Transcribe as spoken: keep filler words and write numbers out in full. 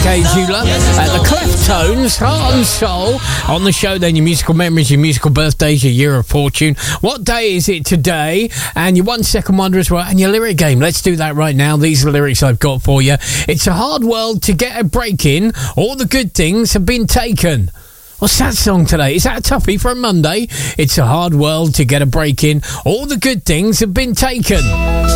K. Zula. Uh, the Cleft Tones, Heart and Soul. On the show then, your musical memories, your musical birthdays, your year of fortune. What day is it today? And your one second wonder as well. And your lyric game. Let's do that right now. These are the lyrics I've got for you. It's a hard world to get a break in. All the good things have been taken. What's that song today? Is that a toughie for a Monday? It's a hard world to get a break in. All the good things have been taken.